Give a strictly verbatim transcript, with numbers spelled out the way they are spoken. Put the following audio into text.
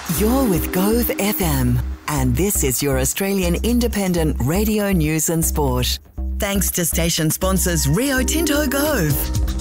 You're with Gove F M, and this is your Australian independent radio news and sport. Thanks to station sponsors Rio Tinto Gove.